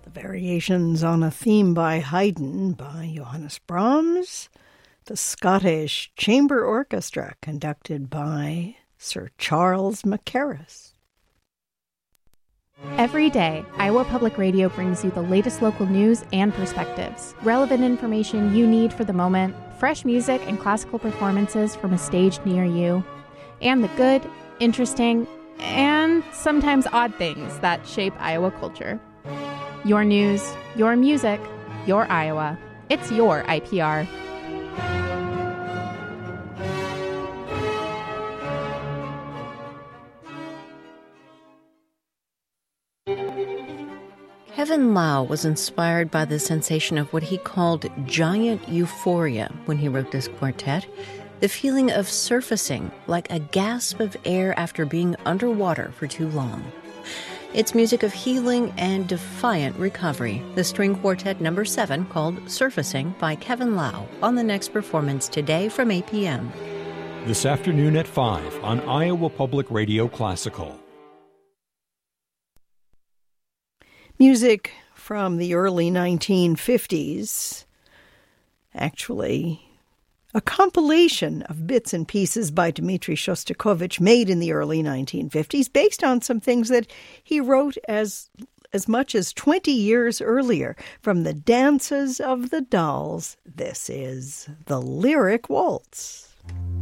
Variations on a Theme by Haydn by Johannes Brahms, the Scottish Chamber Orchestra conducted by Sir Charles Mackerras. Every day, Iowa Public Radio brings you the latest local news and perspectives, relevant information you need for the moment, fresh music and classical performances from a stage near you, and the good, interesting, and sometimes odd things that shape Iowa culture. Your news, your music, your Iowa. It's your IPR. Kevin Lau was inspired by the sensation of what he called giant euphoria when he wrote this quartet, the feeling of surfacing like a gasp of air after being underwater for too long. It's music of healing and defiant recovery. The string quartet number 7 called Surfacing by Kevin Lau on the next performance today from 8 p.m. This afternoon at 5 on Iowa Public Radio Classical. Music from the early 1950s, actually a compilation of bits and pieces by Dmitri Shostakovich made in the early 1950s based on some things that he wrote as much as 20 years earlier. From the Dances of the Dolls, this is the Lyric Waltz.